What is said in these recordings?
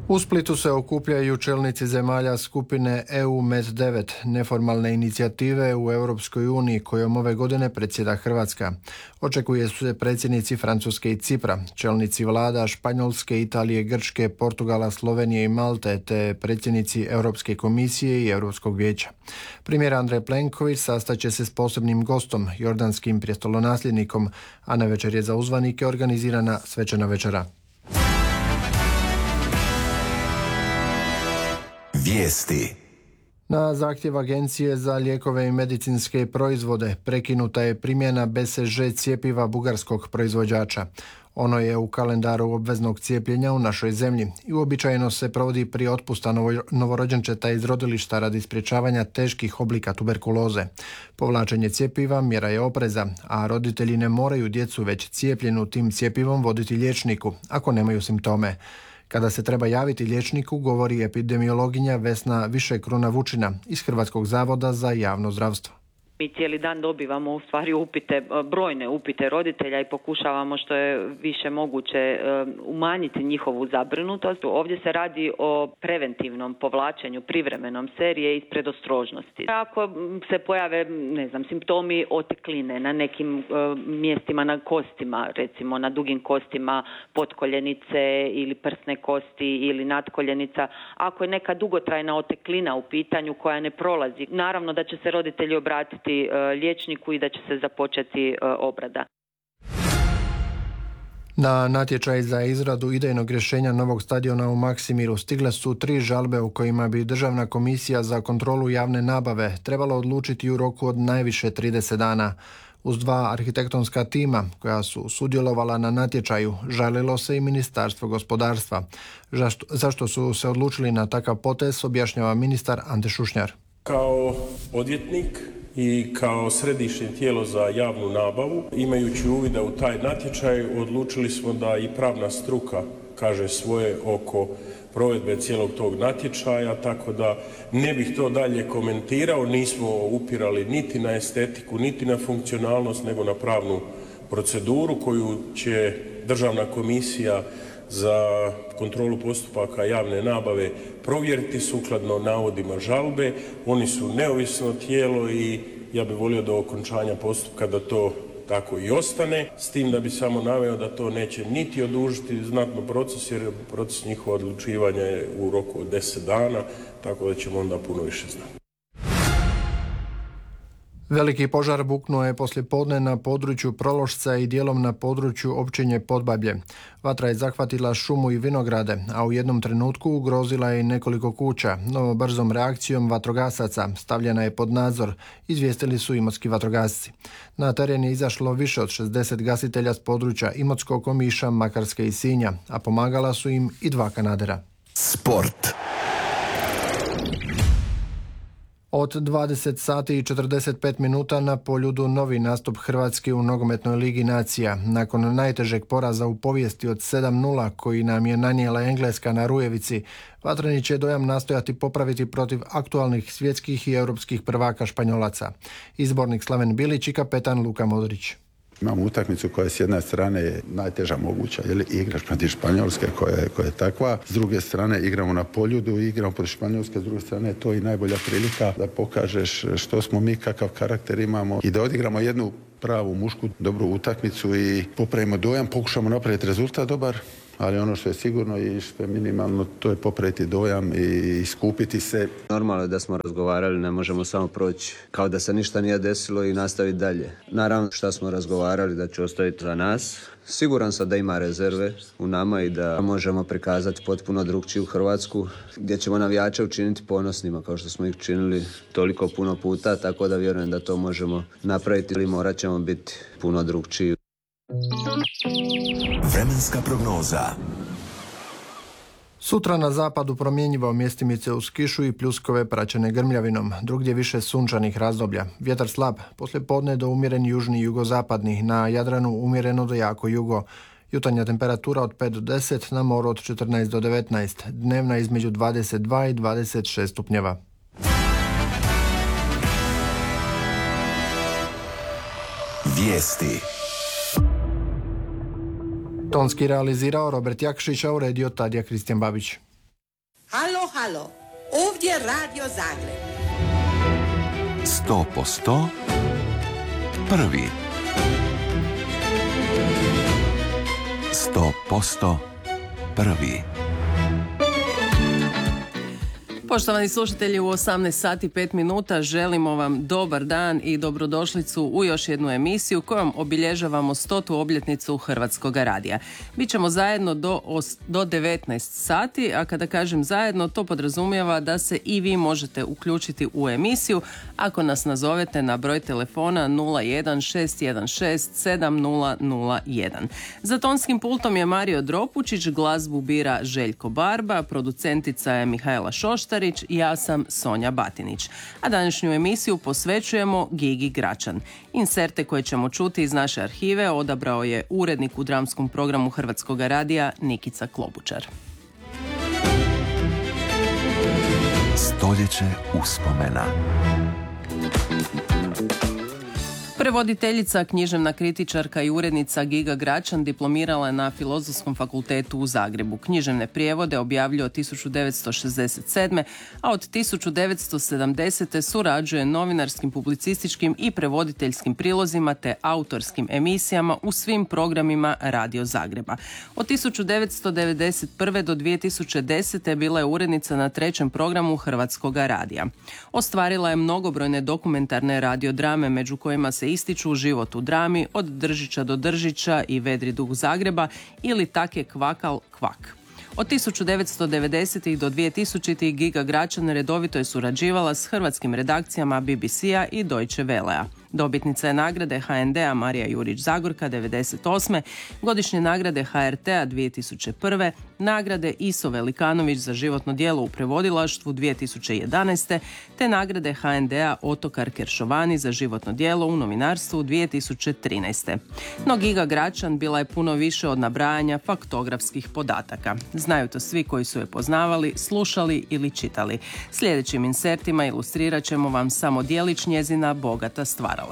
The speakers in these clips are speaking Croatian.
U Splitu se okupljaju čelnici zemalja skupine EU MED9, neformalne inicijative u Europskoj uniji kojom ove godine predsjeda Hrvatska. Očekuje se predsjednici Francuske i Cipra, čelnici vlada Španjolske, Italije, Grčke, Portugala, Slovenije i Malte, te predsjednici Europske komisije i Europskog vijeća. Premijer Andrej Plenković sastaće se s posebnim gostom, jordanskim prijestolonasljednikom, a navečer je za uzvanike organizirana svečana večera. Vijesti. Na zahtjev Agencije za lijekove i medicinske proizvode prekinuta je primjena BCG cjepiva bugarskog proizvođača. Ono je u kalendaru obveznog cijepljenja u našoj zemlji i uobičajeno se provodi prije otpusta novorođenčeta iz rodilišta radi sprječavanja teških oblika tuberkuloze. Povlačenje cjepiva mjera je opreza, a roditelji ne moraju djecu već cijepljenu tim cjepivom voditi liječniku ako nemaju simptome. Kada se treba javiti liječniku, govori epidemiologinja Vesna Višekruna-Vučina iz Hrvatskog zavoda za javno zdravstvo. Mi cijeli dan dobivamo u stvari brojne upite roditelja i pokušavamo što je više moguće umanjiti njihovu zabrinutost. Ovdje se radi o preventivnom povlačenju privremenom serije iz predostrožnosti. Ako se pojave, simptomi otekline na nekim mjestima na kostima, recimo na dugim kostima potkoljenice ili prsne kosti ili nadkoljenica, ako je neka dugotrajna oteklina u pitanju koja ne prolazi, naravno da će se roditelji obratiti liječniku i da će se započeti obrada. Na natječaj za izradu idejnog rješenja novog stadiona u Maksimiru stigle su 3 žalbe u kojima bi Državna komisija za kontrolu javne nabave trebala odlučiti u roku od najviše 30 dana. Uz 2 arhitektonska tima koja su sudjelovala na natječaju, žalilo se i Ministarstvo gospodarstva. Zašto su se odlučili na takav potez, objašnjava ministar Ante Šušnjar. Kao odvjetnik i kao središnje tijelo za javnu nabavu, imajući uvida u taj natječaj, odlučili smo da i pravna struka kaže svoje oko provedbe cijelog tog natječaja, tako da ne bih to dalje komentirao. Nismo upirali niti na estetiku, niti na funkcionalnost, nego na pravnu proceduru koju će Državna komisija za kontrolu postupaka javne nabave provjeriti sukladno navodima žalbe. Oni su neovisno tijelo i ja bih volio do okončanja postupka da to tako i ostane, s tim da bi samo naveo da to neće niti odužiti znatno proces, jer proces njihova odlučivanja je u roku od 10 dana, tako da ćemo onda puno više znati. Veliki požar buknuo je poslijepodne na području Prološca i dijelom na području općine Podbablje. Vatra je zahvatila šumu i vinograde, a u jednom trenutku ugrozila je nekoliko kuća, no brzom reakcijom vatrogasaca stavljena je pod nadzor, izvijestili su imotski vatrogasci. Na teren je izašlo više od 60 gasitelja s područja Imotskog, Omiša, Makarske i Sinja, a pomagala su im i 2 kanadera. Sport. Od 20 sati i 45 minuta na Poljudu novi nastup Hrvatske u nogometnoj ligi nacija. Nakon najtežeg poraza u povijesti od 7:0 koji nam je nanijela Engleska na Rujevici, vatreni će dojam nastojati popraviti protiv aktualnih svjetskih i europskih prvaka Španjolaca. Izbornik Slaven Bilić i kapetan Luka Modrić. Imamo utakmicu koja s jedne strane je najteža moguća, igraš protiv Španjolske koja je takva. S druge strane igramo na Poljudu, igramo protiv Španjolske, s druge strane je to i najbolja prilika da pokažeš što smo mi, kakav karakter imamo i da odigramo jednu pravu mušku, dobru utakmicu i popravimo dojam, pokušamo napraviti rezultat dobar. Ali ono što je sigurno i što je minimalno, to je popraviti dojam i skupiti se. Normalno je da smo razgovarali, ne možemo samo proći kao da se ništa nije desilo i nastaviti dalje. Naravno što smo razgovarali da će ostaviti za nas. Siguran sam da ima rezerve u nama i da možemo prikazati potpuno drugčiju Hrvatsku, gdje ćemo navijače učiniti ponosnima kao što smo ih činili toliko puno puta, tako da vjerujem da to možemo napraviti ili morat ćemo biti puno drugčiji. Vremenska prognoza. Sutra na zapadu promjenjivo, mjestimice uz kišu i pljuskove praćene grmljavinom, drugdje više sunčanih razdoblja. Vjetar slab, poslijepodne do umjeren južni i jugozapadni, na Jadranu umjereno do jako jugo. Jutarnja temperatura od 5 do 10, na moru od 14 do 19, dnevna između 22 i 26 stupnjeva. Vijesti. Tonski realizirao Robert Jakšić, a uredio Tadija Kristijan Babić. Halo, halo, ovdje Radio Zagreb. 100% prvi. 100% prvi. Poštovani slušatelji, u 18 sati 5 minuta želimo vam dobar dan i dobrodošlicu u još jednu emisiju kojom obilježavamo 100. obljetnicu Hrvatskog radija. Bićemo zajedno do 19 sati, a kada kažem zajedno, to podrazumijeva da se i vi možete uključiti u emisiju ako nas nazovete na broj telefona 016167001. Za tonskim pultom je Mario Dropučić, glazbu bira Željko Barba, producentica je Mihajla Šoštarić, ja sam Sonja Batinić. A današnju emisiju posvećujemo Gigi Gračan. Inserte koje ćemo čuti iz naše arhive odabrao je urednik u dramskom programu Hrvatskog radija Nikica Klobučar. Stoljeće uspomena. Prevoditeljica, književna kritičarka i urednica Giga Gračan diplomirala je na Filozofskom fakultetu u Zagrebu. Književne prijevode objavljuje od 1967. a od 1970. surađuje novinarskim, publicističkim i prevoditeljskim prilozima te autorskim emisijama u svim programima Radio Zagreba. Od 1991. do 2010. bila je urednica na 3. programu Hrvatskog radija. Ostvarila je mnogobrojne dokumentarne radiodrame, među kojima se ističu Život u drami, Od Držića do Držića i Vedri duh Zagreba ili Tak je kvakal kvak. Od 1990. do 2000. Giga Gračan redovito je surađivala s hrvatskim redakcijama BBC-a i Deutsche Wellea. Dobitnica je nagrade HND-a Marija Jurić Zagorka 98. godišnje nagrade HRT-a 2001. nagrade Iso Velikanović za životno djelo u prevodilaštvu 2011. te nagrade HND-a Otokar Keršovani za životno djelo u novinarstvu 2013. No Giga Gračan bila je puno više od nabrajanja faktografskih podataka. Znaju to svi koji su je poznavali, slušali ili čitali. Sljedećim insertima ilustrirat ćemo vam samo djelić njezina bogata stvaralaštva.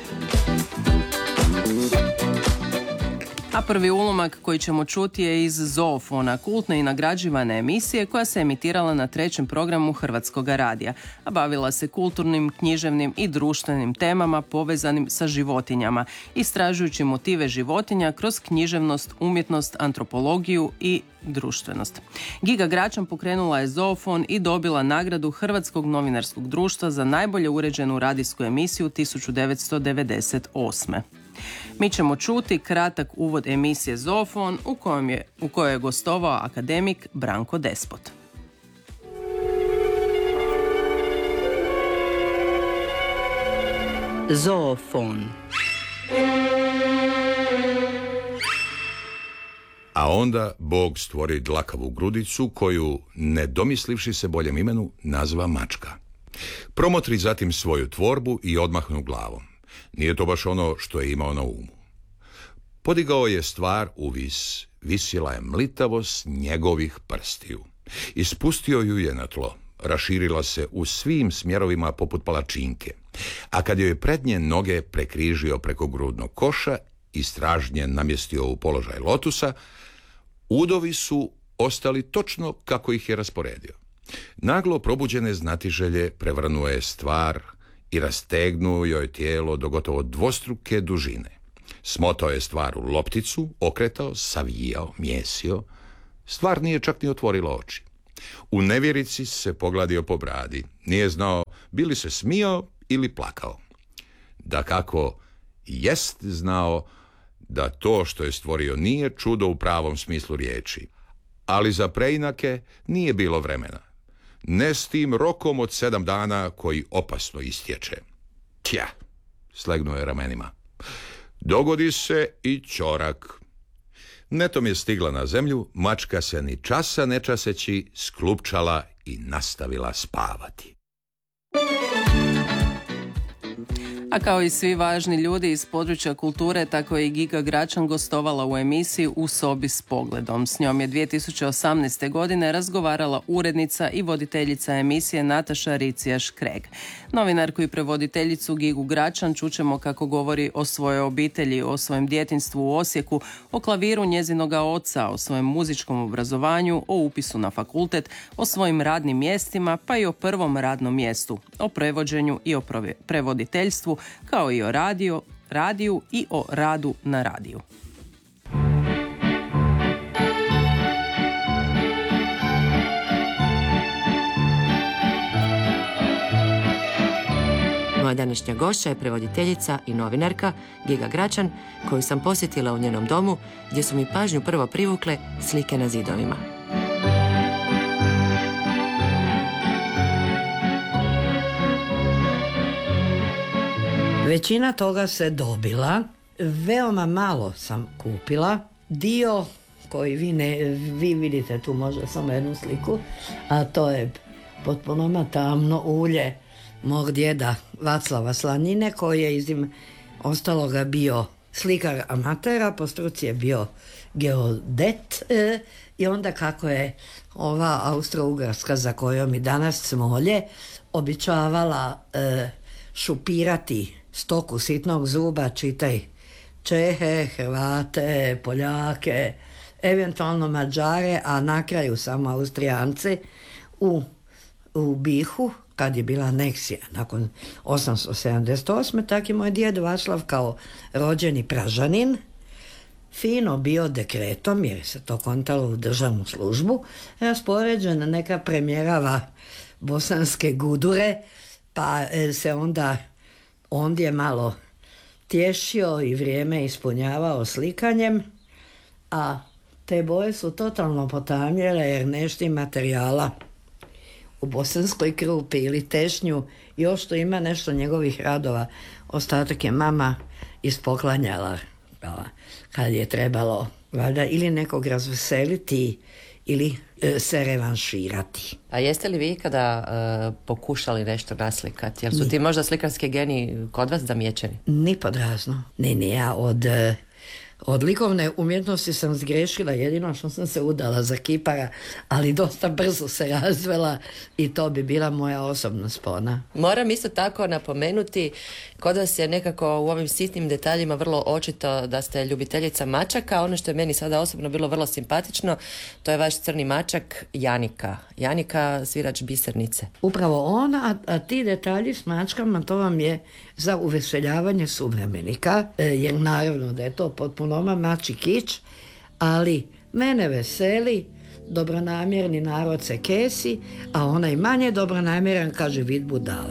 A prvi ulomak koji ćemo čuti je iz Zoofona, kultne i nagrađivane emisije koja se emitirala na 3. programu Hrvatskog radija, a bavila se kulturnim, književnim i društvenim temama povezanim sa životinjama, istražujući motive životinja kroz književnost, umjetnost, antropologiju i društvenost. Giga Gračan pokrenula je Zoofon i dobila nagradu Hrvatskog novinarskog društva za najbolje uređenu radijsku emisiju 1998. Mi ćemo čuti kratak uvod emisije Zoofon u kojoj je gostovao akademik Branko Despot. Zoofon. A onda Bog stvori dlakavu grudicu koju, ne domislivši se boljem imenu, nazva mačka. Promotri zatim svoju tvorbu i odmahnu glavom. Nije to baš ono što je imao na umu. Podigao je stvar u vis, visjela je mlitavost njegovih prstiju. Ispustio ju je na tlo, raširila se u svim smjerovima poput palačinke, a kad joj je prednje noge prekrižio preko grudnog koša i stražnje namjestio u položaj lotusa, udovi su ostali točno kako ih je rasporedio. Naglo probuđene znatiželje prevrnuo je stvar i rastegnuo joj tijelo do gotovo dvostruke dužine. Smotao je stvar u lopticu, okretao, savijao, mjesio. Stvar nije čak ni otvorila oči. U nevjerici se pogladio po bradi. Nije znao bi li se smijao ili plakao. Dakako, jest znao da to što je stvorio nije čudo u pravom smislu riječi. Ali za preinake nije bilo vremena. Ne s tim rokom od 7 dana koji opasno istječe. Tja, slegnuo je ramenima. Dogodi se i ćorak. Netom je stigla na zemlju, mačka se ni časa ne časeći sklupčala i nastavila spavati. A kao i svi važni ljudi iz područja kulture, tako je i Giga Gračan gostovala u emisiji U sobi s pogledom. S njom je 2018. godine razgovarala urednica i voditeljica emisije Nataša Ricijaš-Kreg. Novinarku i prevoditeljicu Gigu Gračan čućemo kako govori o svojoj obitelji, o svojem djetinjstvu u Osijeku, o klaviru njezinoga oca, o svojem muzičkom obrazovanju, o upisu na fakultet, o svojim radnim mjestima, pa i o prvom radnom mjestu, o prevođenju i o prevoditeljstvu, kao i o radiju i o radu na radiju. Moja današnja gošća je prevoditeljica i novinarka Giga Gračan, koju sam posjetila u njenom domu, gdje su mi pažnju prvo privukle slike na zidovima. Većina toga se dobila, veoma malo sam kupila. Dio koji vi vidite tu možda samo jednu sliku, a to je potpuno tamno ulje mog djeda Vaclava Slanine, koji je ostaloga bio slikar amatera, po struci je bio geodet, i onda kako je ova Austro-Ugarska, za kojom i danas smolje, običavala šupirati stoku sitnog zuba, čitaj Čehe, Hrvate, Poljake, eventualno Mađare, a na kraju samo Austrijance u Bihu, kad je bila aneksija nakon 878. tak je moj djed Vaclav kao rođeni Pražanin fino bio dekretom, jer se to kontalo u državnu službu, raspoređena neka premjerava bosanske gudure, pa se onda ondje malo tješio i vrijeme ispunjavao slikanjem, a te boje su totalno potamljele jer nešto materijala u bosanskoj krupi ili tešnju, još što ima nešto njegovih radova, ostatak je mama ispoklanjala kad je trebalo valjda ili nekog razveseliti ili se revanširati. A jeste li vi ikada pokušali nešto naslikati? Jel su ti možda slikarski geni kod vas zamijećeni? Ni pod razno. Ne, ja od likovne umjetnosti sam zgrešila, jedino što sam se udala za kipara, ali dosta brzo se razvela i to bi bila moja osobna spona. Moram isto tako napomenuti, kod vas je nekako u ovim sitnim detaljima vrlo očito da ste ljubiteljica mačaka. Ono što je meni sada osobno bilo vrlo simpatično, to je vaš crni mačak Janika, svirač bisernice. Upravo ona, a ti detalji s mačkama, to vam je za uveseljavanje suvremenika, jer naravno da je to potpuno mači kič, ali mene veseli, dobronamjerni narod se kesi, a onaj manje dobronamjeran kaže vid budale.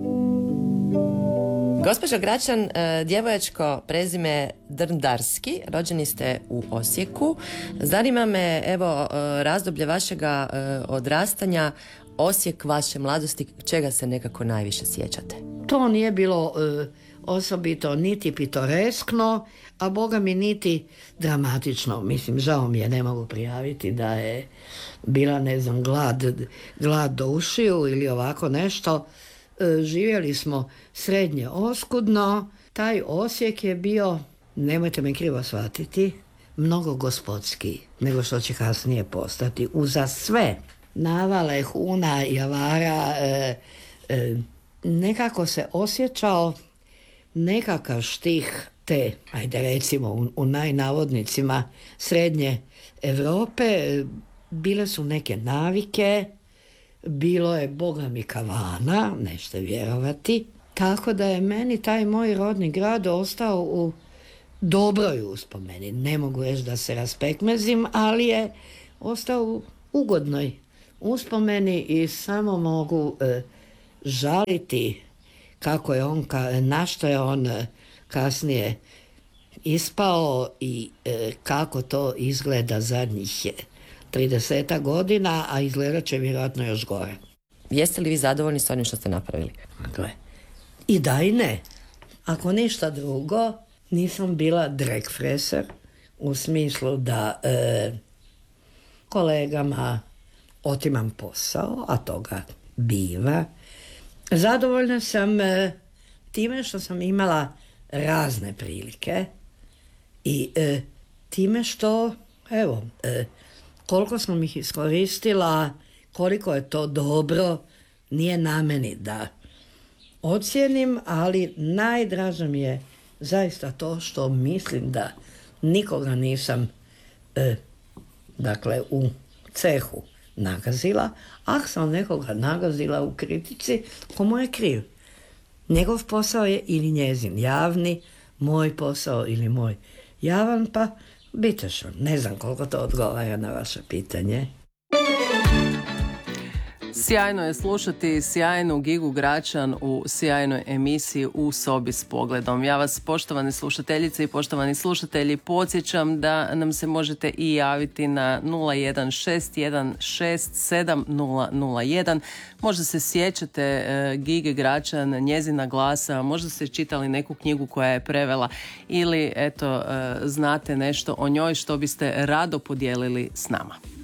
Gospođa Gračan, djevojačko prezime Drndarski, rođeni ste u Osijeku. Zanima me, evo, razdoblje vašega odrastanja, Osijek vaše mladosti, čega se nekako najviše sjećate? To nije bilo osobito niti pitoreskno, a boga mi niti dramatično. Mislim, žao mi je, ne mogu prijaviti da je bila, ne znam, glad do ušiju ili ovako nešto. Živjeli smo srednje oskudno. Taj Osijek je bio, nemojte me krivo shvatiti, mnogo gospodski nego što će kasnije postati. Uza sve navale huna i avara nekako se osjećao nekakav štih te, ajde recimo u najnavodnicima srednje Europe. Bile su neke navike, bilo je boga mi kavana, nešte vjerovati, tako da je meni taj moj rodni grad ostao u dobroj uspomeni. Ne mogu reći da se raspekmezim, ali je ostao u ugodnoj uspomeni i samo mogu žaliti kako je on, na što je on kasnije ispao i kako to izgleda zadnjih 30 godina, a izgledat će vjerojatno još gore. Jeste li vi zadovoljni s onim što ste napravili? Dakle, i da i ne. Ako ništa drugo, nisam bila drekfreser u smislu da kolegama otimam posao, a toga biva. Zadovoljna sam time što sam imala razne prilike i time što, evo, koliko sam ih iskoristila, koliko je to dobro, nije na meni da ocijenim, ali najdraže mi je zaista to što mislim da nikoga nisam dakle u cehu nagazila. Ako sam nekoga nagazila u kritici, komu je kriv? Njegov posao je ili njezin javni, moj posao ili moj javan, pa biteš, ne znam koliko to odgovara na vaše pitanje. Sjajno je slušati sjajnu Gigu Gračan u sjajnoj emisiji U sobi s pogledom. Ja vas, poštovane slušateljice i poštovani slušatelji, podsjećam da nam se možete i javiti na 016167001. Možda se sjećate Gige Gračan, njezina glasa, možda ste čitali neku knjigu koja je prevela ili eto znate nešto o njoj što biste rado podijelili s nama.